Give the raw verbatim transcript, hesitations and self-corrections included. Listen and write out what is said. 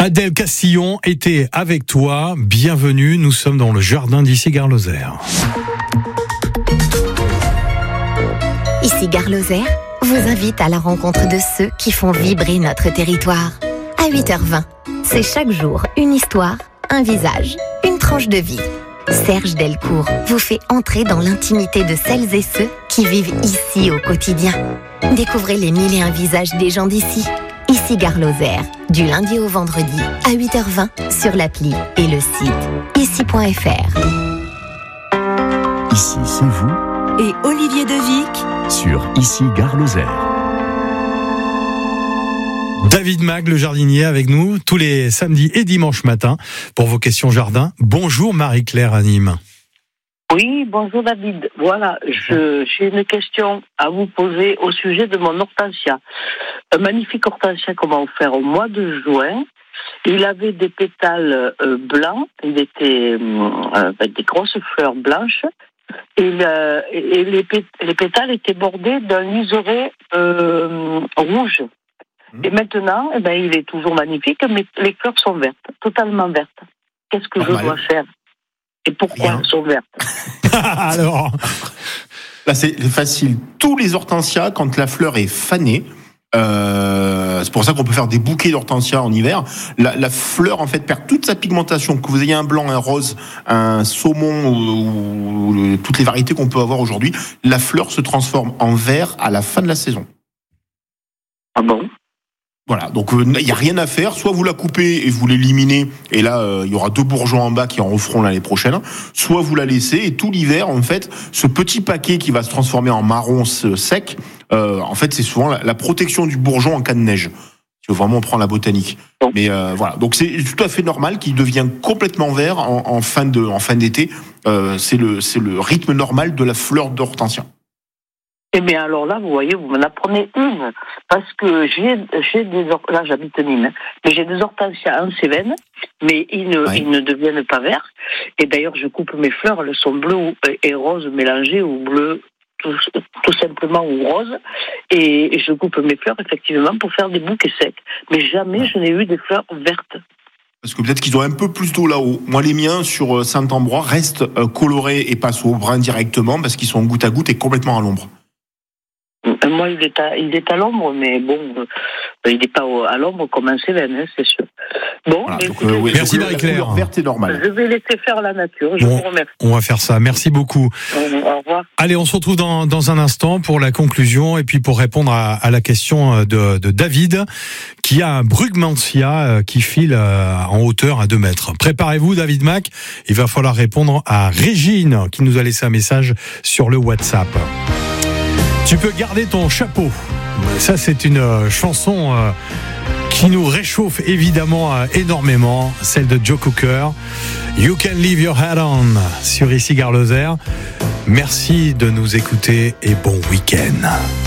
Adèle Castillon était avec toi. Bienvenue, nous sommes dans le jardin d'Issy Gare Lozère. Issy Gare Lozère vous invite à la rencontre de ceux qui font vibrer notre territoire. À huit heures vingt, c'est chaque jour une histoire, un visage, une tranche de vie. Serge Delcourt vous fait entrer dans l'intimité de celles et ceux qui vivent ici au quotidien. Découvrez les mille et un visages des gens d'ici. Issy Gare Lozère, du lundi au vendredi à huit heures vingt sur l'appli et le site issy point f r. Ici, c'est vous et Olivier Devic sur Issy Gare Lozère. David Mag, le jardinier, avec nous tous les samedis et dimanches matins pour vos questions jardin. Bonjour Marie-Claire à Nîmes. Oui, bonjour David. Voilà, je, j'ai une question à vous poser au sujet de mon hortensia. Un magnifique hortensia qu'on m'a offert au mois de juin. Il avait des pétales euh, blancs, il était euh, avec des grosses fleurs blanches, et, le, et les, pét- les pétales étaient bordés d'un liseré euh, rouge. Et maintenant, eh ben, il est toujours magnifique, mais les fleurs sont vertes, totalement vertes. Qu'est-ce que Normal. je dois faire ? Et pourquoi Rien. Elles sont vertes ? Alors, là c'est facile. Tous les hortensias, quand la fleur est fanée, euh, c'est pour ça qu'on peut faire des bouquets d'hortensias en hiver. La, la fleur en fait perd toute sa pigmentation. Que vous ayez un blanc, un rose, un saumon ou, ou toutes les variétés qu'on peut avoir aujourd'hui, la fleur se transforme en vert à la fin de la saison. Ah bon ? Voilà, donc il euh, n'y a rien à faire. Soit vous la coupez et vous l'éliminez, et là il euh, y aura deux bourgeons en bas qui en referont l'année prochaine. Soit vous la laissez, et tout l'hiver, en fait, ce petit paquet qui va se transformer en marron sec, euh, en fait, c'est souvent la, la protection du bourgeon en cas de neige. Si vraiment on prend la botanique. Mais euh, voilà, donc c'est tout à fait normal qu'il devienne complètement vert en, en fin de, en fin d'été. Euh, c'est le, c'est le rythme normal de la fleur d'hortensia. Eh bien, alors là, vous voyez, vous m'en apprenez une. Parce que j'ai, j'ai des, là, j'habite Nîmes, mais j'ai des hortensias en Cévennes, mais ils ne, ouais. ils ne deviennent pas verts. Et d'ailleurs, je coupe mes fleurs, elles sont bleues et roses mélangées, ou bleues, tout, tout simplement, ou roses. Et je coupe mes fleurs, effectivement, pour faire des bouquets secs. Mais jamais ouais. je n'ai eu des fleurs vertes. Parce que peut-être qu'ils ont un peu plus d'eau là-haut. Moi, les miens, sur Saint-Ambrois, restent colorés et passent au brun directement, parce qu'ils sont goutte à goutte et complètement à l'ombre. Moi, il est à, il est à l'ombre, mais bon, euh, il n'est pas au, à l'ombre comme un Cévennes, hein, c'est sûr. Bon, voilà, mais donc, écoutez, euh, oui, merci Marie-Claire. Verte est normale. Je vais laisser faire la nature. Je bon, vous remercie. On va faire ça. Merci beaucoup. Au revoir. Allez, on se retrouve dans, dans un instant pour la conclusion et puis pour répondre à, à la question de, de David, qui a un brugmansia qui file en hauteur à deux mètres. Préparez-vous, David Mac. Il va falloir répondre à Régine, qui nous a laissé un message sur le WhatsApp. Tu peux garder ton chapeau. Ça, c'est une euh, chanson euh, qui nous réchauffe évidemment euh, énormément, celle de Joe Cocker. You can leave your hat on sur Issy Gare Lozère. Merci de nous écouter et bon week-end.